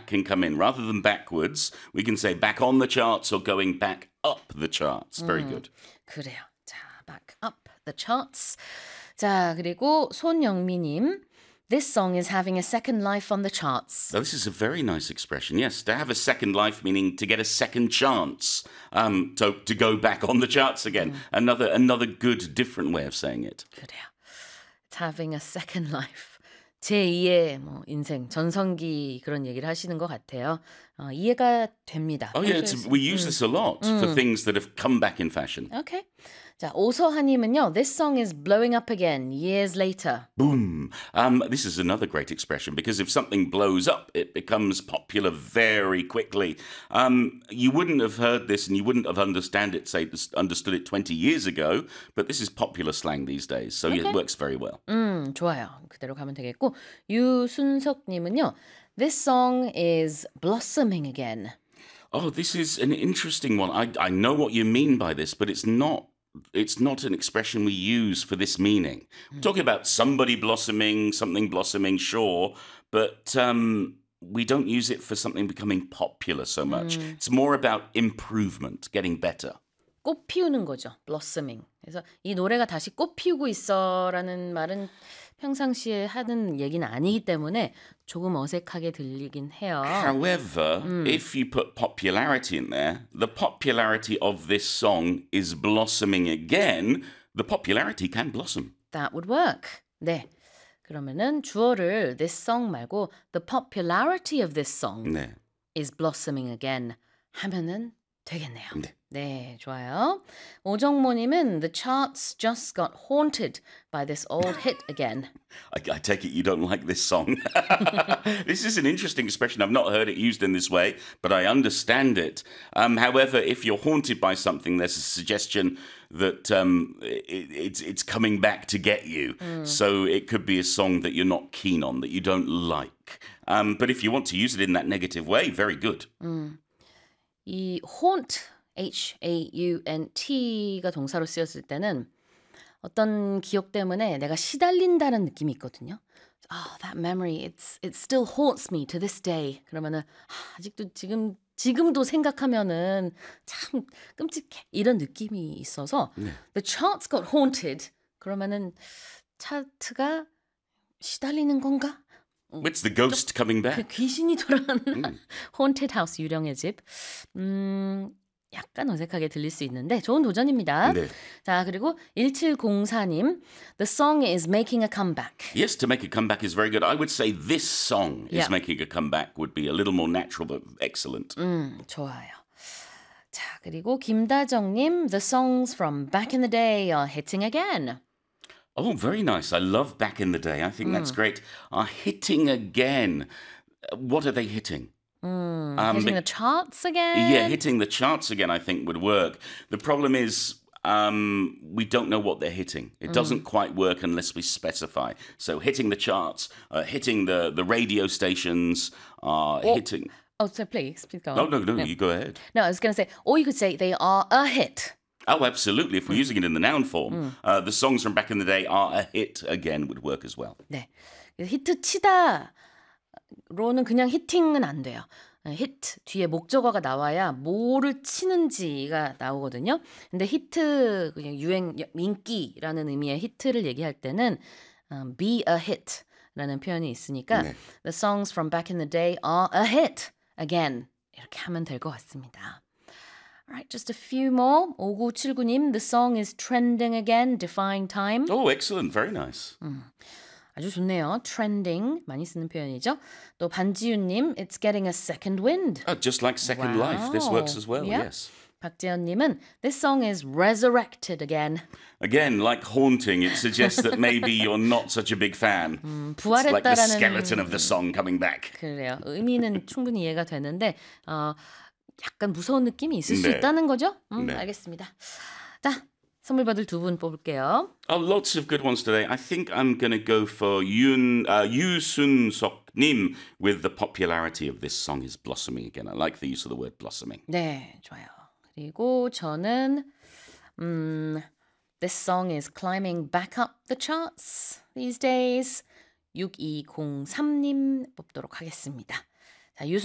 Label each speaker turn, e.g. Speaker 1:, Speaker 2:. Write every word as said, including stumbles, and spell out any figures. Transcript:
Speaker 1: back can come in. Rather than backwards, we can say back on the charts or going back up the charts. Very
Speaker 2: 음,
Speaker 1: good.
Speaker 2: 그래요. 자, back up the charts. 자, 그리고 손영미님. This song is having a second life on the charts.
Speaker 1: Now, this is a very nice expression. Yes, to have a second life, meaning to get a second chance um, to, to go back on the charts again.
Speaker 2: 음.
Speaker 1: Another, another good, different way of saying it.
Speaker 2: 그래요. It's having a second life. 제이의 뭐 인생, 전성기 그런 얘기를 하시는 것 같아요. 어, 이해가 됩니다.
Speaker 1: Oh, yeah, it's, we use this a lot for things that have come back in fashion.
Speaker 2: Okay. 자, 오서하님은요. This song is blowing up again years later.
Speaker 1: Boom. Um, this is another great expression because if something blows up, it becomes popular very quickly. Um, you wouldn't have heard this and you wouldn't have understand it, say, understood it twenty years ago, but this is popular slang these days, so
Speaker 2: Okay.
Speaker 1: it works very well.
Speaker 2: 음, 좋아요. 그대로 가면 되겠고 유순석님은요. This song is blossoming again.
Speaker 1: Oh, this is an interesting one. I, I know what you mean by this, but it's not It's not an expression we use for this meaning. We're talking about somebody blossoming, something blossoming, sure, but um, we don't use it for something becoming popular so much.
Speaker 2: 음.
Speaker 1: It's more about improvement, getting better.
Speaker 2: 꽃 피우는 거죠. blossoming. 그래서 이 노래가 다시 꽃 피우고 있어라는 말은 평상시에 하는 얘기는 아니기 때문에 조금 어색하게 들리긴 해요.
Speaker 1: However,
Speaker 2: 음.
Speaker 1: if you put popularity in there, the popularity of this song is blossoming again. The popularity can blossom.
Speaker 2: That would work. 네. 그러면은 주어를 this song 말고 the popularity of this song
Speaker 1: 네.
Speaker 2: is blossoming again 하면은 되겠네요.
Speaker 1: 네.
Speaker 2: 네, 좋아요. 오정모님은 the charts just got haunted by this old hit again.
Speaker 1: I, I take it you don't like this song. This is an interesting expression. I've not heard it used in this way, but I understand it. Um, however, if you're haunted by something, there's a suggestion that um, it, it's it's coming back to get you.
Speaker 2: 음.
Speaker 1: So it could be a song that you're not keen on, that you don't like. Um, but if you want to use it in that negative way, very good.
Speaker 2: 음. 이 haunt, H A U N T가 동사로 쓰였을 때는 어떤 기억 때문에 내가 시달린다는 느낌이 있거든요. Oh, that memory, it's it still haunts me to this day. 그러면은 아, 아직도 지금 지금도 생각하면은 참 끔찍해 이런 느낌이 있어서
Speaker 1: 네.
Speaker 2: the charts got haunted. 그러면은 차트가 시달리는 건가?
Speaker 1: It's the ghost coming
Speaker 2: 그
Speaker 1: back.
Speaker 2: 귀신이 돌아가는
Speaker 1: 음.
Speaker 2: haunted house 유령의 집. 음, 약간 어색하게 들릴 수 있는데 좋은 도전입니다.
Speaker 1: 네.
Speaker 2: 자, 그리고 일칠공사님. The song is making a comeback.
Speaker 1: Yes, to make a comeback is very good. I would say this song is
Speaker 2: Yeah.
Speaker 1: making a comeback would be a little more natural, but excellent.
Speaker 2: 음, 좋아요. 자, 그리고 김다정님. The songs from back in the day are hitting again.
Speaker 1: Oh, very nice. I love Back in the Day. I think that's great. Are hitting again. Uh, What are they hitting?
Speaker 2: 음,
Speaker 1: Um,
Speaker 2: hitting
Speaker 1: but-
Speaker 2: the charts again.
Speaker 1: Yeah, hitting the charts again, I think, would work. The problem is um, we don't know what they're hitting. It doesn't quite work unless we specify. So hitting the charts, uh, hitting the, the radio stations, uh,
Speaker 2: Oh.
Speaker 1: hitting...
Speaker 2: Oh, so please, please go on.
Speaker 1: No, no, no, you go ahead.
Speaker 2: No, I was going to say, or you could say they are a hit.
Speaker 1: Oh, absolutely. If we're using it in the noun form, uh, the songs from back in the day are a hit again would work as well.
Speaker 2: 네. 히트 치다로는 그냥 히팅은 안 돼요. 히트 뒤에 목적어가 나와야 뭐를 치는지가 나오거든요. 근데 히트 그냥 유행 인기라는 의미의 히트를 얘기할 때는 um, be a hit라는 표현이 있으니까
Speaker 1: 네.
Speaker 2: the songs from back in the day are a hit again 이렇게 하면 될 것 같습니다. Alright, just a few more. 오구칠구님, the song is trending again, defying time.
Speaker 1: Oh, excellent. Very nice.
Speaker 2: 아주 좋네요. trending 많이 쓰는 표현이죠. 또 반지윤님, it's getting a second wind.
Speaker 1: Oh, just like Second Life, this works as well,
Speaker 2: Yeah.
Speaker 1: yes.
Speaker 2: 박재현님은 this song is resurrected again.
Speaker 1: Again, like haunting, it suggests that maybe you're not such a big fan. It's like the
Speaker 2: 부활했다라는
Speaker 1: skeleton of the song coming back.
Speaker 2: 그래요. 의미는 충분히 이해가 되는데 어, 약간 무서운 느낌이 있을 수
Speaker 1: 네.
Speaker 2: 있다는 거죠? 음,
Speaker 1: 네.
Speaker 2: 알겠습니다. 자, 선물 받을 두 분 뽑을게요.
Speaker 1: Oh, lots of good ones today. I think I'm going to go for Yoon, uh, Yoo Sun Sok Nim with the popularity of this song is blossoming again. I like the use of the word blossoming.
Speaker 2: 네, 좋아요. 그리고 저는 음, this song is climbing back up the charts these days. 육이공삼님 뽑도록 하겠습니다. 자,